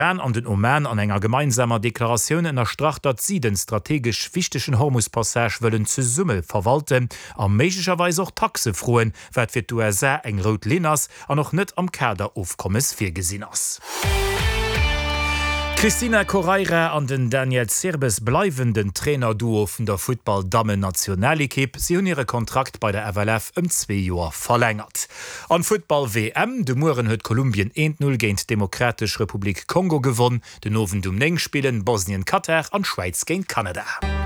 an den Oman an enger gemeinsamer Deklaration in der Stracht, dat sie den strategisch wichtigen Hormuspassage wollen zu Summe verwalten, am möglicherweise auch Taxe frohen, wird für die USA eng rot Linas an noch nicht am Kader aufkommes für gesehen ist. Christina Correira an den Daniel Serbes bleibenden Trainerduo von der Football-Damen-Nationalequipe sie haben ihren Kontrakt bei der FLF 2 Jahre verlängert. An Football-WM, de Muren hat Kolumbien 1-0 gegen die Demokratische Republik Kongo gewonnen, den Oven Dumneng spielen Bosnien, Katar und Schweiz gegen Kanada.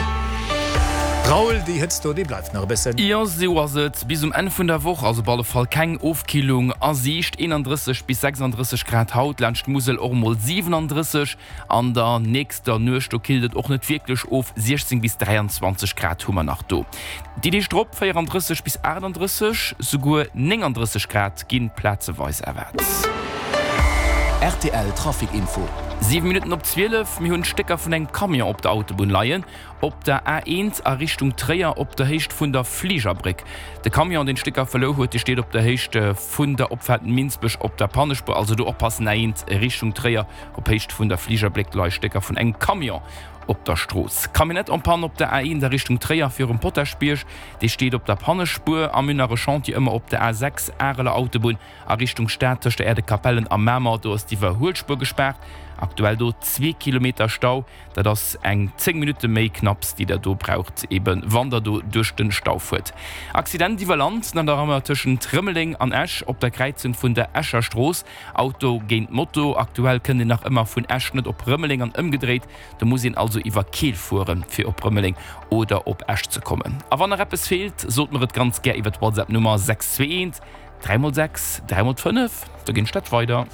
Raul, die hättest du, die bleibt noch ein bisschen. Ja, so was es. Bis zum Ende von der Woche, also bei der Fall keine Aufkühlung. Ansicht 31 bis 36 Grad Haut, Landst Musel auch mal 37. An der nächsten Nächte killt auch nicht wirklich auf 16 bis 23 Grad Hummer nach da. Die Strop 34 bis 38, sogar 39 Grad gehen plätzeweise erwärts. RTL Trafikinfo. 7 Minuten op 12 mir hunn Stecker vun eng Kamion op der Autobahn leiien, op der A1 a Richtung Träer op der Hecht vun der Fliegerbrick. De Kamion den Stecker verlo huet, steht op der Hecht vun der Opfährten Minzbech op der Pannespur, also du oppassen A1 Richtung Träer op Hecht vun der Fliegerblick Stecker vun eng Kamion op der Stroß. Kabinett am Pan op der A1 der Richtung Träer für un Potterspiersch, die steht op der Pannespur, am Münnerer Chantier immer op der A6 Äreler Autobahn a Richtung Städtisch der Erde Kapellen am Mermer, do ist die Verholspur gesperrt. Aktuell do 2 Kilometer Stau, da das eng 10 Minuten méi knapps, die der do braucht, eben wander du durch den Stau fuhrt. Accident die Land an der Rammer zwischen Trimmeling an Esch op der Kreuzung vun der Escher Stroß. Auto gegen Motto, aktuell können die nach immer vun Esch net op Rümmeling an umgedreht, da muss ihn also iwwer Kiel fuhren für op Rümmeling oder op Esch zu kommen. Aber wann der Rappes fehlt, sollt man het ganz gerne iwwer WhatsApp Nummer 621 3x6 3x5, da gehen Stadt weiter.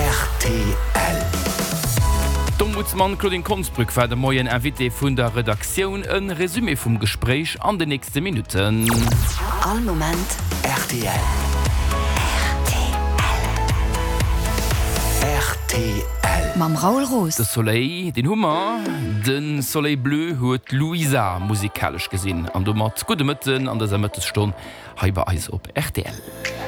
RTL. Ombudsmann Claudine Konsbrück war der moien Invité vun der Redaktion ein Resümee vom Gespräch an den nächsten Minuten. All Moment RTL. RTL. Mam Raul Roos. De Soleil, den Hummer, den Soleil Bleu huet Louisa musikalisch gesinn. An du mat gute Mëtten an der Mittelstunde halber Eis op RTL.